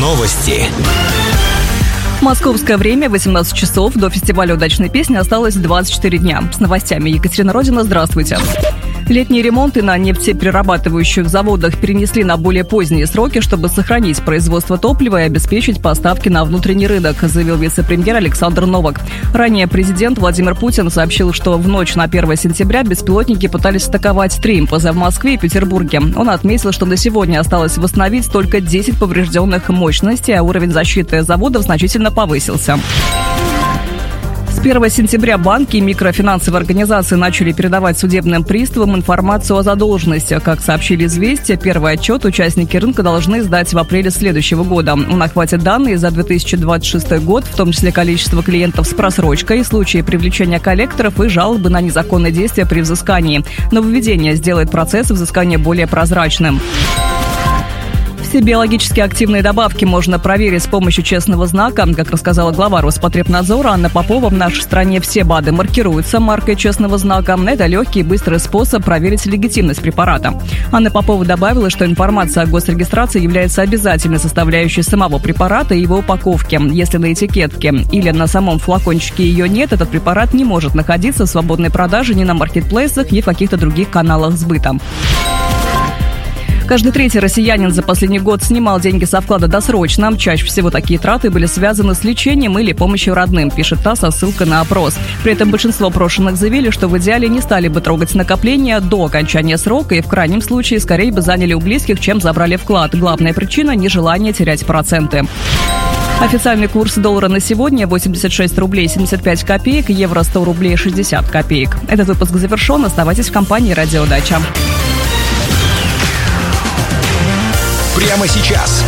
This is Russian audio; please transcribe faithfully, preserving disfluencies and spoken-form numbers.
Новости. Московское время, восемнадцать часов. До фестиваля удачной песни осталось двадцать четыре дня. С новостями Екатерина Родина. Здравствуйте. Летние ремонты на нефтеперерабатывающих заводах перенесли на более поздние сроки, чтобы сохранить производство топлива и обеспечить поставки на внутренний рынок, заявил вице-премьер Александр Новак. Ранее президент Владимир Путин сообщил, что в ночь на первое сентября беспилотники пытались атаковать три МПЗ в Москве и Петербурге. Он отметил, что на сегодня осталось восстановить только десять поврежденных мощностей, а уровень защиты заводов значительно повысился. С первого сентября банки и микрофинансовые организации начали передавать судебным приставам информацию о задолженности. Как сообщили «Известия», первый отчет участники рынка должны сдать в апреле следующего года. Он охватит данные за две тысячи двадцать шестой год, в том числе количество клиентов с просрочкой, случаи привлечения коллекторов и жалобы на незаконные действия при взыскании. Нововведение сделает процесс взыскания более прозрачным. Все биологически активные добавки можно проверить с помощью честного знака. Как рассказала глава Роспотребнадзора Анна Попова, в нашей стране все БАДы маркируются маркой честного знака. Это легкий и быстрый способ проверить легитимность препарата. Анна Попова добавила, что информация о госрегистрации является обязательной составляющей самого препарата и его упаковки. Если на этикетке или на самом флакончике ее нет, этот препарат не может находиться в свободной продаже ни на маркетплейсах, ни в каких-то других каналах сбыта. Каждый третий россиянин за последний год снимал деньги со вклада досрочно. Чаще всего такие траты были связаны с лечением или помощью родным, пишет ТАСС со ссылкой на опрос. При этом большинство опрошенных заявили, что в идеале не стали бы трогать накопления до окончания срока и в крайнем случае скорее бы заняли у близких, чем забрали вклад. Главная причина – нежелание терять проценты. Официальный курс доллара на сегодня – восемьдесят шесть рублей семьдесят пять копеек, евро сто рублей шестьдесят копеек. Этот выпуск завершен. Оставайтесь в компании «Радио Дача». Прямо сейчас